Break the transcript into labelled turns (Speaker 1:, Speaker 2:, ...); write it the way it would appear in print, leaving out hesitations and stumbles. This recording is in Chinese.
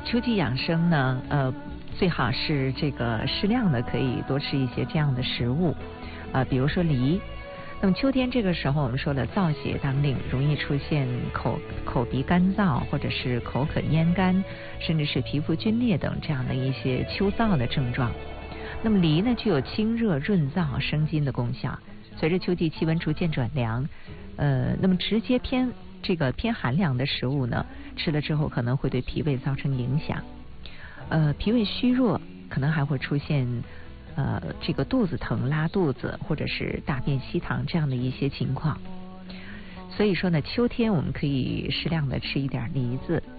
Speaker 1: 秋季养生呢，最好是这个适量的，可以多吃一些这样的食物，比如说梨。那么秋天这个时候，我们说了燥邪当令，容易出现口鼻干燥，或者是口渴咽干，甚至是皮肤皲裂等这样的一些秋燥的症状。那么梨呢，具有清热润燥生津的功效。随着秋季气温逐渐转凉，那么直接偏寒凉的食物呢，吃了之后可能会对脾胃造成影响。脾胃虚弱，可能还会出现这个肚子疼、拉肚子，或者是大便稀溏这样的一些情况。所以说呢，秋天我们可以适量的吃一点梨子，